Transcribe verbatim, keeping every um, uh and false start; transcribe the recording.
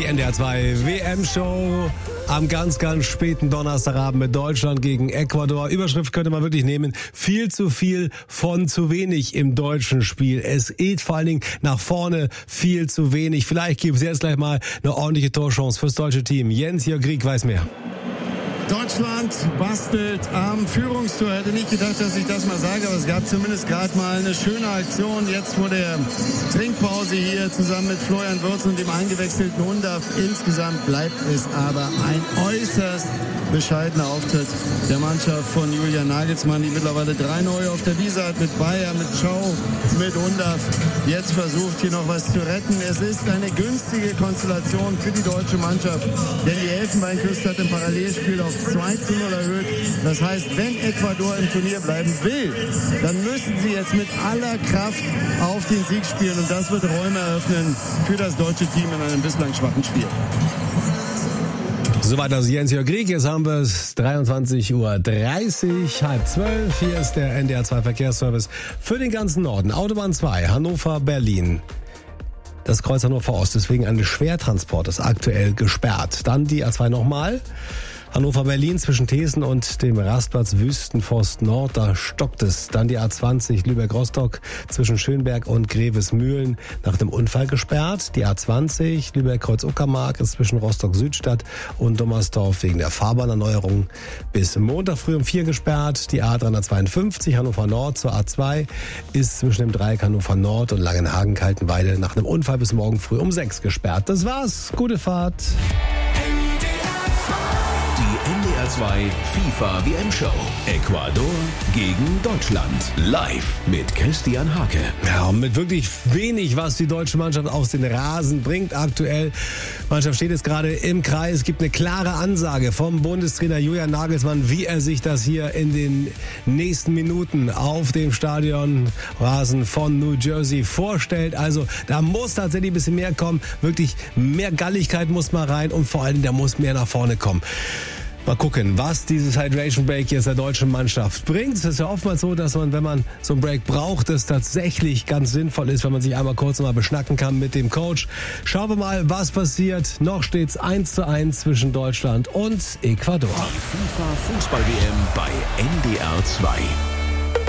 Die N D R zwei W M-Show am ganz, ganz späten Donnerstagabend mit Deutschland gegen Ecuador. Überschrift könnte man wirklich nehmen: viel zu viel von zu wenig im deutschen Spiel. Es geht vor allen Dingen nach vorne viel zu wenig. Vielleicht gibt es jetzt gleich mal eine ordentliche Torchance fürs deutsche Team. Jens-Jörg Grieg weiß mehr. Deutschland bastelt am Führungstor. Hätte nicht gedacht, dass ich das mal sage, aber es gab zumindest gerade mal eine schöne Aktion jetzt vor der Trinkpause hier zusammen mit Florian Wirtz und dem eingewechselten Undav. Insgesamt bleibt es aber ein äußerst bescheidener Auftritt der Mannschaft von Julian Nagelsmann, die mittlerweile drei neue auf der Wiese hat, mit Bayer, mit Schau, mit Undav. Jetzt versucht hier noch was zu retten. Es ist eine günstige Konstellation für die deutsche Mannschaft, denn die Elfenbeinküste hat im Parallelspiel auf zwei zu null erhöht. Das heißt, wenn Ecuador im Turnier bleiben will, dann müssen sie jetzt mit aller Kraft auf den Sieg spielen. Und das wird Räume eröffnen für das deutsche Team in einem bislang schwachen Spiel. Soweit also Jens-Jörg Grieg. Jetzt haben wir es dreiundzwanzig Uhr dreißig, halb zwölf. Hier ist der N D R zwei Verkehrsservice für den ganzen Norden. Autobahn zwei, Hannover, Berlin. Das Kreuz Hannover Ost, deswegen ein Schwertransport ist aktuell gesperrt. Dann die A zwei nochmal. Hannover-Berlin zwischen Thesen und dem Rastplatz Wüstenforst Nord, da stockt es. Dann die A zwanzig Lübeck-Rostock zwischen Schönberg und Grevesmühlen nach dem Unfall gesperrt. Die A zwanzig Lübeck-Kreuz-Uckermark ist zwischen Rostock-Südstadt und Dommersdorf wegen der Fahrbahnerneuerung bis Montag früh um vier gesperrt. Die A dreihundertzweiundfünfzig Hannover Nord zur A zwei ist zwischen dem Dreieck Hannover Nord und Langenhagen-Kaltenweide nach einem Unfall bis morgen früh um sechs gesperrt. Das war's. Gute Fahrt. N D R zwei FIFA W M-Show. Ecuador gegen Deutschland. Live mit Christian Hake. Ja, und mit wirklich wenig, was die deutsche Mannschaft auf den Rasen bringt aktuell. Die Mannschaft steht jetzt gerade im Kreis. Es gibt eine klare Ansage vom Bundestrainer Julian Nagelsmann, wie er sich das hier in den nächsten Minuten auf dem Stadionrasen von New Jersey vorstellt. Also da muss tatsächlich ein bisschen mehr kommen. Wirklich mehr Galligkeit muss mal rein und vor allem, da muss mehr nach vorne kommen. Mal gucken, was dieses Hydration Break jetzt der deutschen Mannschaft bringt. Es ist ja oftmals so, dass man, wenn man so einen Break braucht, es tatsächlich ganz sinnvoll ist, wenn man sich einmal kurz mal beschnacken kann mit dem Coach. Schauen wir mal, was passiert. Noch steht's eins zu eins zwischen Deutschland und Ecuador. Die FIFA Fußball-W M bei N D R zwei.